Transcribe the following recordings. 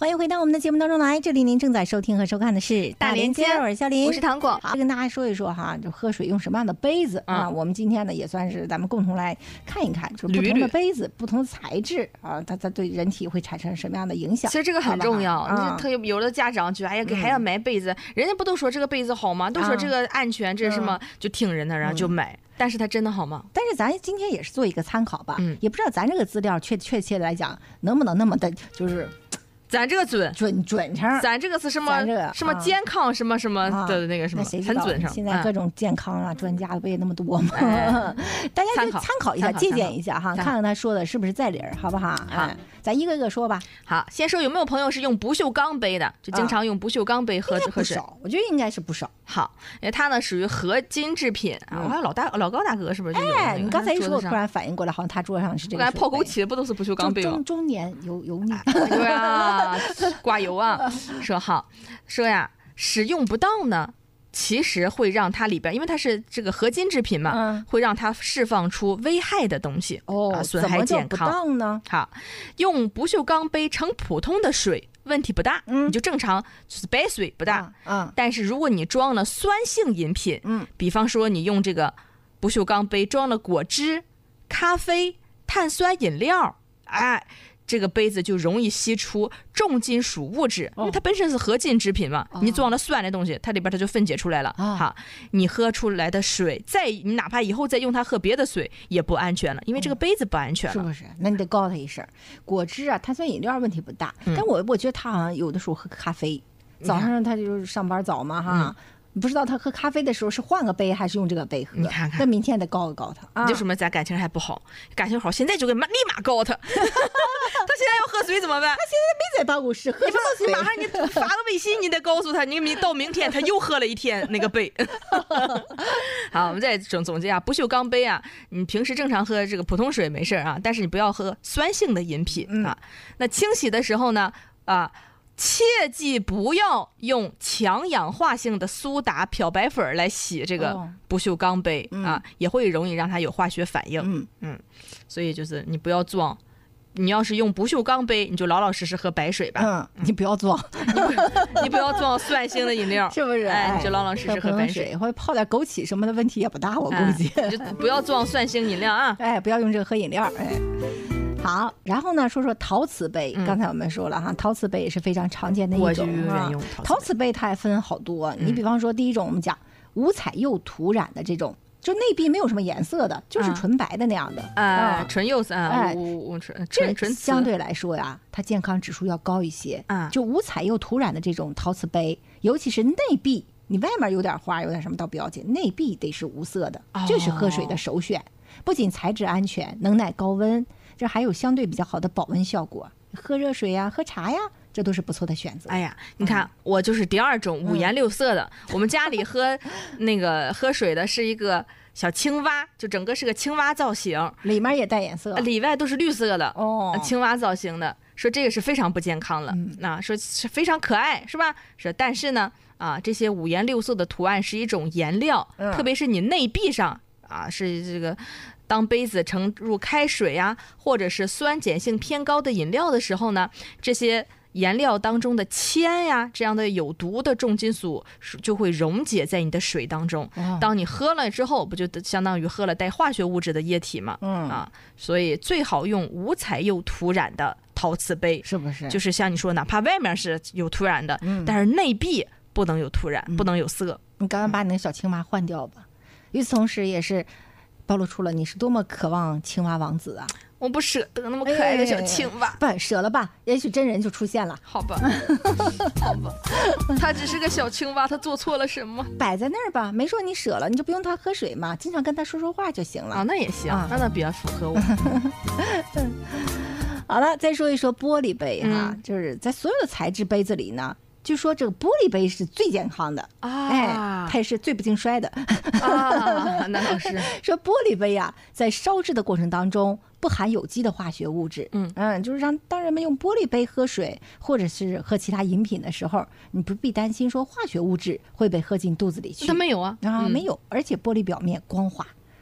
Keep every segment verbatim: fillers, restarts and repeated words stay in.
迎回到我们的节目当中来，这里您正在收听和收看的是大连接， 我是肖林， 我是糖果。 好，跟大家说一说哈，就喝水用什么样的杯子、嗯、啊？我们今天呢也算是咱们共同来看一看，就是不同的杯子、捋捋不同的材质啊，它它对人体会产生什么样的影响？ 其实这个很重要。 啊、 特有的家长觉得哎呀，给孩子买杯子、嗯，人家不都说这个杯子好吗？都说这个安全，啊、这是什么、嗯、就听人的，然后就买。嗯，但是它真的好吗？ 但是咱今天也是做一个参考吧， 嗯， 也不知道咱这个资料确确切的来讲能不能那么的，就是咱这个准准准成， 咱这个是什么、这个、什么健康、啊、什么什么的那个什么， 啊、 很准上。 现在各种健康啊，嗯、专家不也那么多吗？哎、大家就参考一下，借鉴一下哈，看看他说的是不是在理儿，好不好？好。哎，咱一个一个说吧。 好，先说有没有朋友是用不锈钢杯的，就经常用不锈钢杯喝、啊、喝水？ 我觉得应该是不少。 好，因为它呢属于合金制品啊。我、嗯、还有老大老高大哥是不是就有、那个？ 哎，你刚才一说，我突然反应过来，好像他桌上是这个。 我泡枸杞的不都是不锈钢杯吗？ 中中年油油腻。 对啊，刮油啊。说好，说呀，使用不当呢，其实会让它里边，因为它是这个合金制品嘛，嗯、会让它释放出危害的东西， 哦， 啊、损害健康。 怎么叫不当呢？ 好，用不锈钢杯盛普通的水问题不大，嗯、你就正常就是白水不大， 嗯，嗯但是如果你装了酸性饮品，嗯，比方说你用这个不锈钢杯装了果汁、咖啡、碳酸饮料，哎。这个杯子就容易吸出重金属物质，因为它本身是合金制品嘛，哦、你装了酸的东西，它里边它就分解出来了。哦、好，你喝出来的水，再你哪怕以后再用它喝别的水，也不安全了，因为这个杯子不安全了， 是不是？那你得告诉他一声。果汁啊，碳酸饮料问题不大，嗯、但我我觉得他好像有的时候喝咖啡，早上他就是上班早嘛哈。嗯不知道他喝咖啡的时候是换个杯还是用这个杯喝， 你看看， 那明天得告一告他。 你就说明咱感情还不好，感情好，现在就给立马告他。他现在要喝水怎么办？ 他现在没在办公室，喝什么水？ 马上你发个微信，你得告诉他，你明到明天他又喝了一天那个杯。好，我们再总总结啊，不锈钢杯啊，你平时正常喝这个普通水没事啊，但是你不要喝酸性的饮品、嗯、啊。那清洗的时候呢，啊。切记不要用强氧化性的苏打漂白粉来洗这个不锈钢杯、哦、啊、嗯，也会容易让它有化学反应。嗯嗯，所以就是你不要装，你要是用不锈钢杯，你就老老实实喝白水吧。 嗯，你不要装， 你, 不你不要装酸性的饮料， 是不是？ 哎，你就老老实实喝白水， 或者泡点枸杞什么的问题也不大，我估计。 哎、就不要装酸性饮料啊！ 哎，不要用这个喝饮料，哎。好，然后呢，说说陶瓷杯。嗯、刚才我们说了哈，陶瓷杯也是非常常见的一种啊。陶瓷杯它还分好多，嗯、你比方说第一种我们讲五彩釉涂染的这种，就内壁没有什么颜色的，就是纯白的那样的啊，纯釉色啊， 哎， 纯这纯相对来说呀，它健康指数要高一些啊。就五彩釉涂染的这种陶瓷杯，尤其是内壁，你外面有点花有点什么倒不要紧，内壁得是无色的，哦、这是喝水的首选。不仅材质安全，能耐高温。这还有相对比较好的保温效果，喝热水呀、喝茶呀，这都是不错的选择。 哎呀，你看、嗯、我就是第二种五颜六色的。嗯、我们家里喝那个喝水的是一个小青蛙，就整个是个青蛙造型， 里面也带颜色， 里外都是绿色的哦， 青蛙造型的。说这个是非常不健康了，嗯、那说是非常可爱，是吧？说但是呢，啊，这些五颜六色的图案是一种颜料，嗯、特别是你内壁上啊，是这个。当杯子盛入开水呀、啊，或者是酸碱性偏高的饮料的时候呢，这些颜料当中的铅呀，这样的有毒的重金属就会溶解在你的水当中。哦、当你喝了之后，不就相当于喝了带化学物质的液体嘛？嗯啊，所以最好用五彩釉涂染的陶瓷杯， 是不是？ 就是像你说，哪怕外面是有涂染的，嗯、但是内壁不能有涂染，嗯、不能有色。 你刚刚把你那个小青蛙换掉吧。与此同时，也是。暴露出了你是多么渴望青蛙王子啊！ 我不舍得那么可爱的小青蛙， 哎、不舍了吧？也许真人就出现了。 好吧，好吧，他只是个小青蛙，他做错了什么？ 摆在那儿吧，没说你舍了，你就不用他喝水嘛，经常跟他说说话就行了。 啊，那也行，啊、那那比较符合我。 好了，再说一说玻璃杯哈、嗯，就是在所有的材质杯子里呢。就说这个玻璃杯是最健康的啊，哎，它也是最不经摔的啊。那倒是说玻璃杯啊，在烧制的过程当中不含有机的化学物质，嗯嗯，就是让当人们用玻璃杯喝水或者是喝其他饮品的时候，你不必担心说化学物质会被喝进肚子里去。 它没有啊， 啊、嗯、没有，而且玻璃表面光滑。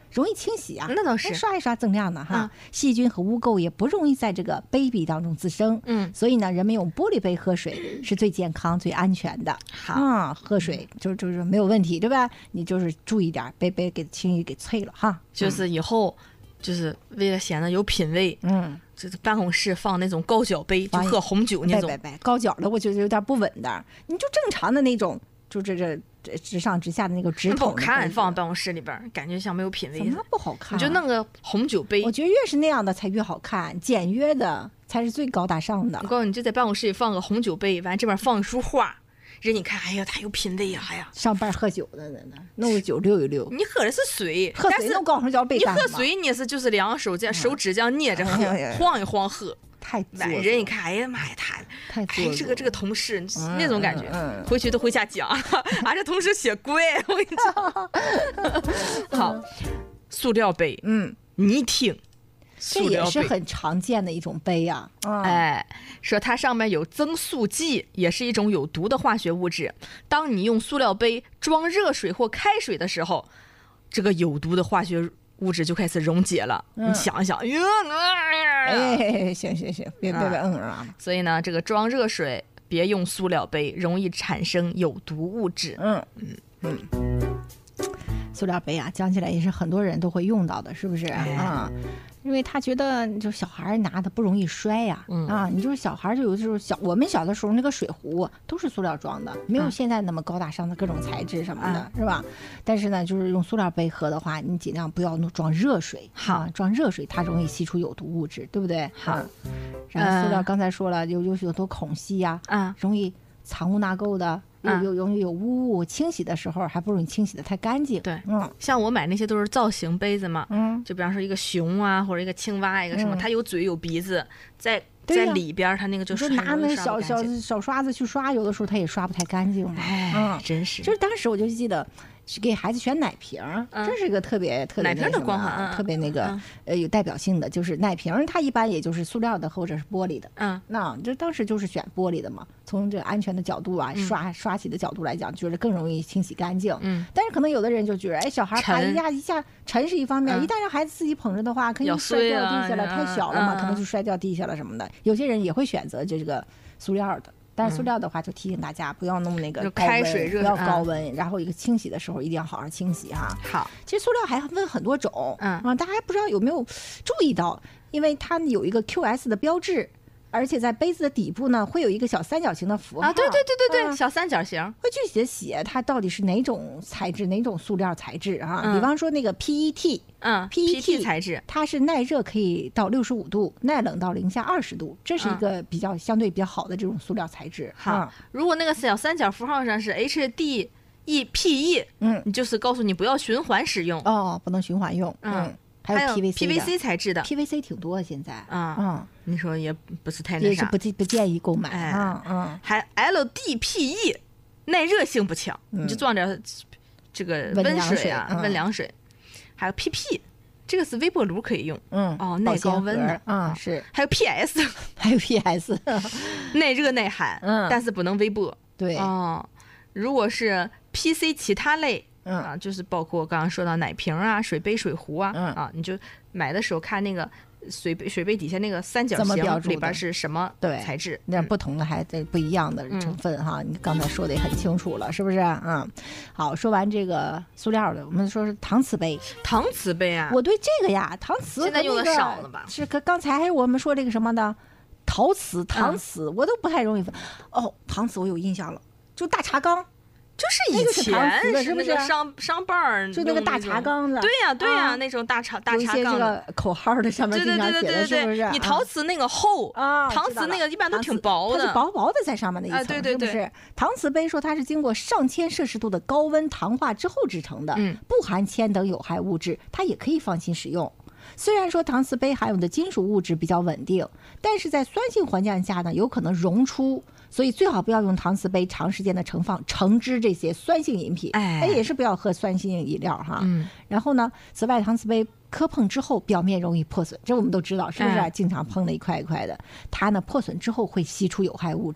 容易清洗啊， 那倒是刷一刷锃亮的哈。 嗯、 细菌和污垢也不容易在这个杯壁当中滋生。 嗯， 所以呢，人们用玻璃杯喝水是最健康、最安全的。 好， 啊、嗯，喝水就就是没有问题，对吧？你就是注意点，别别给轻易给碎了哈。 就是以后。就是为了显得有品位， 嗯， 就是办公室放那种高脚杯，就喝红酒那种。 别别别，高脚的我觉得有点不稳当。你就正常的那种，就这这这直上直下的那个直筒。 不好看，放办公室里边，感觉像没有品位。 怎么不好看？ 你就弄个红酒杯。 我觉得越是那样的才越好看，简约的才是最高大上的。 我告诉你，就在办公室里放个红酒杯，完这边放一束花。人你看，哎呀，他有品味呀、啊，哎呀， 上班喝酒的呢，弄个酒溜一溜。 你喝的是水， 喝水弄高声叫杯。 你喝水你是就是两手这样、嗯、手指这样捏着喝，哎、晃一晃喝。 太完人一看，哎呀妈呀，他太哎这个这个同事、 嗯、 那种感觉， 嗯嗯、 回去都回家讲，啊这同事写乖，我跟你讲。好，塑料杯， 嗯， 你听。 这也是很常见的一种杯啊， 嗯、哎，说它上面有增塑剂，也是一种有毒的化学物质。当你用塑料杯装热水或开水的时候，这个有毒的化学物质就开始溶解了。嗯、你想一想，哟、 呃，哎，行行行，别别别嗯啊。 所以呢，这个装热水别用塑料杯，容易产生有毒物质。 嗯嗯嗯。塑料杯啊，讲起来也是很多人都会用到的，是不是啊？哎嗯因为他觉得就小孩拿的不容易摔呀、啊，嗯、啊，你就是小孩就有就是小我们小的时候那个水壶都是塑料装的，没有现在那么高大上的各种材质什么的，嗯、是吧？但是呢，就是用塑料杯喝的话，你尽量不要装热水， 好， 啊、装热水它容易吸出有毒物质，对不对？ 好， 嗯、然后塑料刚才说了，有有许多孔隙呀、 啊，啊， 容易藏污纳垢的。有有容易有污物，清洗的时候还不容易清洗的太干净。 对， 嗯， 像我买那些都是造型杯子嘛， 嗯， 就比方说一个熊啊，或者一个青蛙，一个什么，嗯、它有嘴有鼻子，在在里边，它那个就是拿那小小小刷子去刷，有的时候它也刷不太干净。 哎， 嗯， 真是。 就是当时我就记得。是给孩子选奶瓶， 嗯、 这是一个特别特别奶瓶的光环，嗯、 特别那个、嗯、呃有代表性的，就是奶瓶它一般也就是塑料的或者是玻璃的， 嗯， 那这当时就是选玻璃的嘛。从这个安全的角度啊， 嗯、 刷刷洗的角度来讲，觉得更容易清洗干净。 嗯， 但是可能有的人就觉得，哎，小孩啪一下一下沉是一方面， 嗯、 一旦让孩子自己捧着的话，可以摔掉地下了，太小了嘛， 嗯、 可能就摔掉地下了什么的。有些人也会选择这个塑料的。但是塑料的话，就提醒大家不要弄那个高温， 开水热不要高温，嗯、然后一个清洗的时候一定要好好清洗哈。 好， 其实塑料还分很多种， 嗯啊，大家不知道有没有注意到，因为它有一个 Q S 的标志。而且在杯子的底部呢，会有一个小三角形的符号啊，对对对对对， 嗯、 小三角形， 会具体的写它到底是哪种材质，哪种塑料材质啊？ 嗯、 比方说那个 P E T， 嗯 ，P E T 材质， 它是耐热可以到六十五度，耐冷到零下二十度，这是一个比较相对比较好的这种塑料材质。 好， 嗯、 如果那个小三角符号上是 H D E P E， 嗯， 你就是告诉你不要循环使用哦，不能循环用，嗯。 嗯还有 P V C P V C 材质的 ，P V C 挺多现在啊， 嗯， 你说也不是太那啥， 也是不不建议购买啊， 嗯嗯， 还 L D P E 耐热性不强， 嗯、 你就装点这个温水啊，温凉水，还有 P P， 这个是微波炉可以用， 嗯， 哦，耐高温的， 嗯是， 还有 P S， 还有 P S， 耐热耐寒， 嗯， 但是不能微波， 对， 哦，如果是 P C 其他类。 嗯啊，就是包括刚刚说到奶瓶啊、水杯、水壶啊， 嗯、 啊，你就买的时候看那个水杯水杯底下那个三角形里边是什么材质， 那不同的还得不一样的成分、嗯、哈。你刚才说的也很清楚了，是不是？嗯，好，说完这个塑料的，我们说是搪瓷杯。 搪瓷杯啊， 我对这个呀，搪瓷、那个、 现在用的少了吧？ 是跟刚才我们说这个什么的陶瓷、搪瓷， 嗯、 我都不太容易分。哦，搪瓷我有印象了，就大茶缸。 就是以前是那个商商办儿， 就那个大茶缸子， 对呀对呀， 啊、 那种大茶大茶缸， 有一些这个口号的上面经常写的，是不是？ 你陶瓷那个厚啊， 搪瓷那个一般都挺薄的， 它是薄薄的在上面的一层， 啊、对对对， 是不是？搪瓷杯说它是经过上千摄氏度的高温糖化之后制成的， 嗯， 不含铅等有害物质，它也可以放心使用。虽然说搪瓷杯含有的金属物质比较稳定，但是在酸性环境下呢，有可能溶出。所以最好不要用搪瓷杯长时间的盛放橙汁这些酸性饮品， 哎， 也是不要喝酸性饮料哈。 嗯， 然后呢，此外搪瓷杯磕碰之后表面容易破损，这我们都知道，是不是、啊？ 哎、 经常碰的一块一块的，它呢破损之后会吸出有害物质，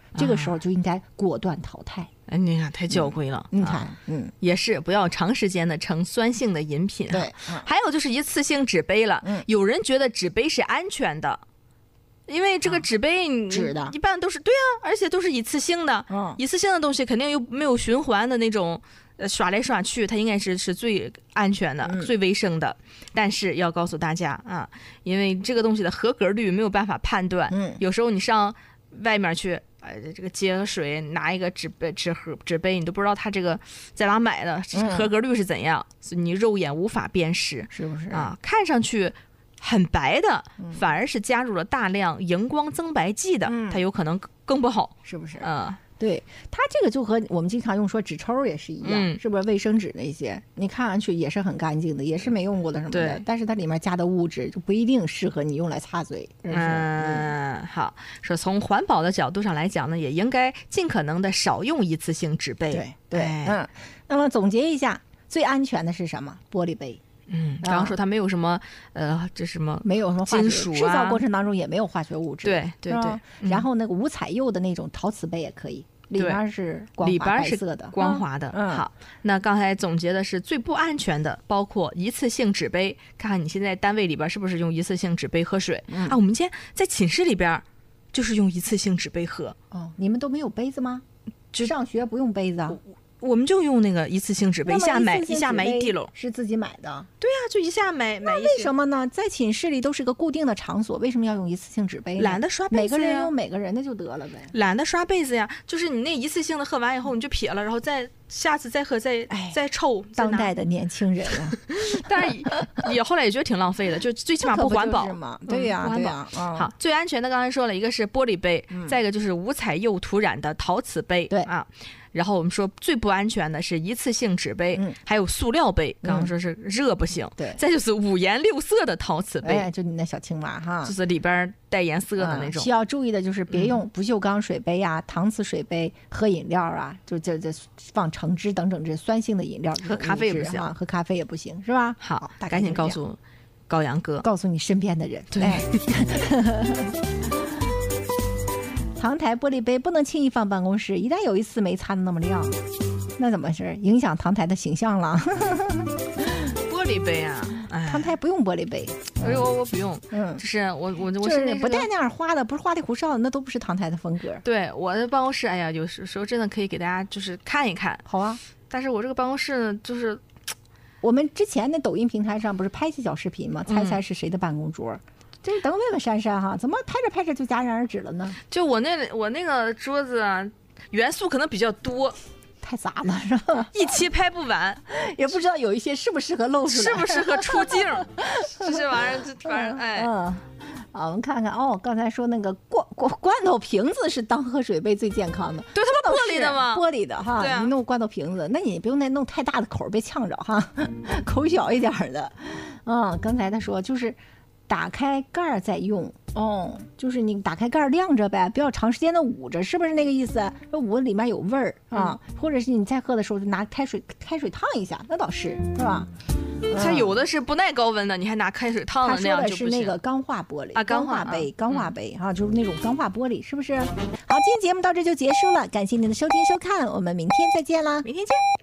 这个时候就应该果断淘汰。 哎，你看太娇贵了， 嗯、你看，嗯， 也是不要长时间的盛酸性的饮品。 对、 嗯，还有就是一次性纸杯了， 嗯， 有人觉得纸杯是安全的，因为这个纸杯纸的一般都是对啊，而且都是一次性的， 嗯， 一次性的东西肯定又没有循环的那种。呃，刷来刷去，它应该是是最安全的、 嗯、 最卫生的。但是要告诉大家啊，因为这个东西的合格率没有办法判断。 嗯， 有时候你上外面去，呃，这个接个水，拿一个纸杯、纸盒、纸杯，你都不知道它这个在哪买的，合格率是怎样，嗯、所以你肉眼无法辨识， 是不是啊？看上去很白的，嗯、反而是加入了大量荧光增白剂的，嗯、它有可能更不好， 是不是？ 嗯。 对，它这个就和我们经常用说纸抽也是一样， 嗯、 是不是？卫生纸那些你看上去也是很干净的，也是没用过的什么的，但是它里面加的物质就不一定适合你用来擦嘴。是是嗯，嗯好，说从环保的角度上来讲呢，也应该尽可能的少用一次性纸杯。 对对， 哎、 嗯。那么总结一下，最安全的是什么？玻璃杯。 嗯，刚刚说它没有什么，呃，这什么没有什么化学金属、啊， 制造过程当中也没有化学物质。 对对对。 嗯、然后那个无彩釉的那种陶瓷杯也可以。里边是光滑白色的， 光滑的。 嗯， 好，那刚才总结的是最不安全的，包括一次性纸杯。看看你现在单位里边是不是用一次性纸杯喝水、 嗯、 啊？我们今天在寝室里边就是用一次性纸杯喝。 哦，你们都没有杯子吗？就上学不用杯子啊？ 我们就用那个一次性纸杯，一下买一下买一滴漏， 是自己买的。 对呀、啊，就一下买买一。 为什么呢？在寝室里都是个固定的场所，为什么要用一次性纸杯呢？ 懒得刷杯子呀， 每个人用每个人的就得了呗。 懒得刷杯子呀，就是你那一次性的喝完以后你就撇了，然后再下次再喝再再抽。 当代的年轻人啊， 但是也后来也觉得挺浪费的，就最起码不环保嘛。对呀、啊， 不环保。 嗯、 好，最安全的刚才说了一个是玻璃杯， 嗯、 再一个就是无彩釉涂染的陶瓷杯。 对啊。然后我们说最不安全的是一次性纸杯， 嗯、 还有塑料杯。刚刚说是热不行， 嗯、对。 再就是五颜六色的陶瓷杯， 哎，就你那小青蛙哈， 就是里边带颜色的那种。 嗯、需要注意的就是别用不锈钢水杯呀、啊、搪瓷水杯喝饮料啊，就这这放橙汁等等这酸性的饮料， 喝咖啡也不行， 喝咖啡也不行，是吧？ 好， 大赶紧告诉高阳哥， 告诉你身边的人。 对。 哎唐台玻璃杯不能轻易放办公室，一旦有一次没擦的那么亮，那怎么是影响唐台的形象了？ 玻璃杯啊， 唐台不用玻璃杯， 哎呦，我不用， 嗯， 就是我我我是不带那样花的，不是花里胡哨的，那都不是唐台的风格。 对，我的办公室，哎呀，有时候真的可以给大家就是看一看。 好啊， 但是我这个办公室呢，就是我们之前的抖音平台上不是拍些小视频吗？猜猜是谁的办公桌？嗯这等问问珊珊哈，怎么拍着拍着就戛然而止了呢？ 就我那我那个桌子啊，元素可能比较多， 太杂了是吧？ 一期拍不完， 也不知道有一些适不适合露出来， 适不适合出镜，这些玩意儿，这玩意儿，哎， 嗯，好，我们看看哦，刚才说那个罐罐罐头瓶子是当喝水杯最健康的， 对，他们玻璃的吗？ 玻璃的哈， 啊、 你弄罐头瓶子，那你不用那弄太大的口，别呛着哈，口小一点的。嗯，刚才他说就是。打开盖儿再用哦，就是你打开盖儿晾着呗，不要长时间的捂着，是不是那个意思？说捂里面有味儿啊，嗯、或者是你再喝的时候就拿开水开水烫一下，那倒是是吧？ 它有的是不耐高温的，你还拿开水烫的那样就不行。 他说的是那个钢化玻璃啊， 钢化杯，钢化杯啊，就是那种钢化玻璃，是不是？好，今天节目到这就结束了，感谢您的收听收看，我们明天再见啦， 明天见。